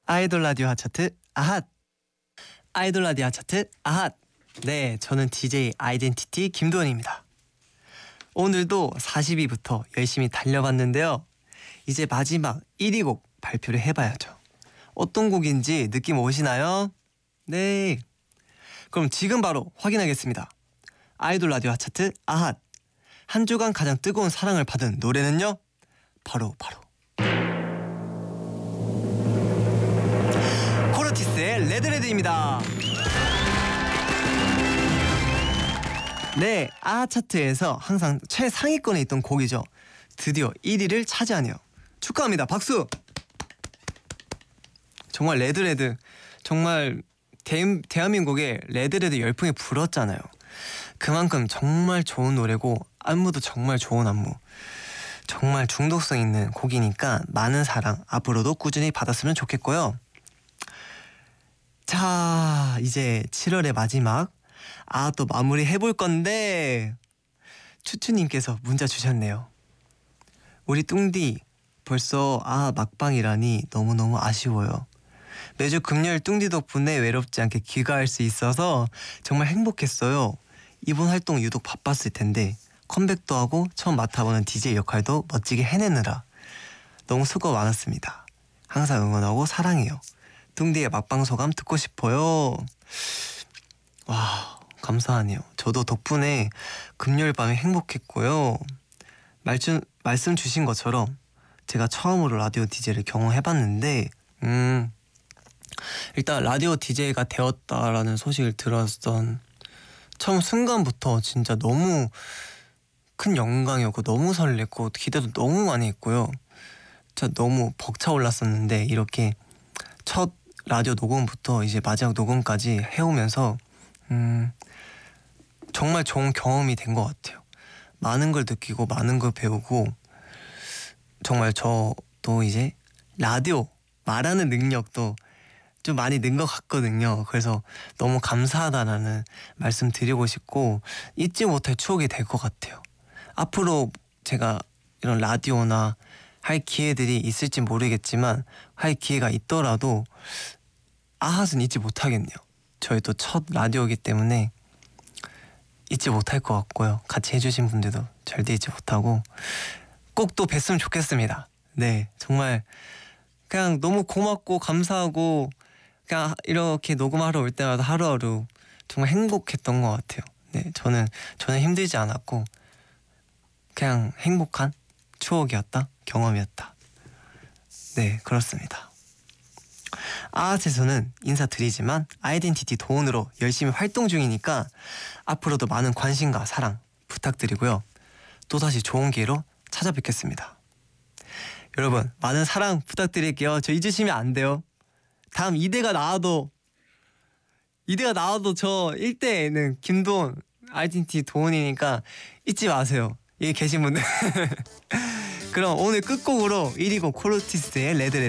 아이돌 라디오 하차트 아핫. 아이돌 라디오 하차트 아핫. 네, 저는 DJ 아이덴티티 김도현입니다. 오늘도 40위부터 열심히 달려봤는데요. 이제 마지막 1위 곡 발표를 해봐야죠. 어떤 곡인지 느낌 오시나요? 네, 그럼 지금 바로 확인하겠습니다. 아이돌 라디오 하차트 아핫. 한 주간 가장 뜨거운 사랑을 받은 노래는요? 바로 코르티스의 레드레드입니다. 네, 아핫 차트에서 항상 최상위권에 있던 곡이죠. 드디어 1위를 차지하네요. 축하합니다. 박수! 정말 레드레드, 정말 대한민국에 레드레드 열풍이 불었잖아요. 그만큼 정말 좋은 노래고 안무도 정말 좋은 안무, 정말 중독성 있는 곡이니까 많은 사랑 앞으로도 꾸준히 받았으면 좋겠고요. 자, 이제 7월의 마지막 또 마무리 해볼 건데 추추님께서 문자 주셨네요. 우리 뚱디 벌써 막방이라니 너무너무 아쉬워요. 매주 금요일 뚱디 덕분에 외롭지 않게 귀가할 수 있어서 정말 행복했어요. 이번 활동 유독 바빴을 텐데 컴백도 하고 처음 맡아보는 DJ 역할도 멋지게 해내느라 너무 수고 많았습니다. 항상 응원하고 사랑해요. 뚱디의 막방 소감 듣고 싶어요. 와, 감사하네요. 저도 덕분에 금요일 밤에 행복했고요. 말씀 주신 것처럼 제가 처음으로 라디오 DJ를 경험해봤는데 일단 라디오 DJ가 되었다라는 소식을 들었던 처음 순간부터 진짜 너무 큰 영광이었고 너무 설렜고 기대도 너무 많이 했고요. 진짜 너무 벅차올랐었는데 이렇게 첫 라디오 녹음부터 이제 마지막 녹음까지 해오면서 정말 좋은 경험이 된 것 같아요. 많은 걸 느끼고 많은 걸 배우고 정말 저도 이제 라디오 말하는 능력도 좀 많이 는 것 같거든요. 그래서 너무 감사하다라는 말씀 드리고 싶고 잊지 못할 추억이 될 것 같아요. 앞으로 제가 이런 라디오나 할 기회들이 있을지 모르겠지만 할 기회가 있더라도 아핫은 잊지 못하겠네요. 저희 또 첫 라디오이기 때문에 잊지 못할 것 같고요. 같이 해주신 분들도 절대 잊지 못하고 꼭 또 뵀으면 좋겠습니다. 네, 정말 그냥 너무 고맙고 감사하고 그냥 이렇게 녹음하러 올 때마다 하루하루 정말 행복했던 것 같아요. 네, 저는 힘들지 않았고 그냥 행복한 추억이었다, 경험이었다. 네, 그렇습니다. 아핫에서는 인사드리지만 아이덴티티 도훈으로 열심히 활동 중이니까 앞으로도 많은 관심과 사랑 부탁드리고요. 또다시 좋은 기회로 찾아뵙겠습니다. 여러분, 많은 사랑 부탁드릴게요. 저 잊으시면 안 돼요. 다음 2대가 나와도 저 1대에는 김도훈, 아이덴티티 도훈이니까 잊지 마세요. 여기 계신 분들. 그럼 오늘 끝곡으로 1위 곡 코르티스의 레드레드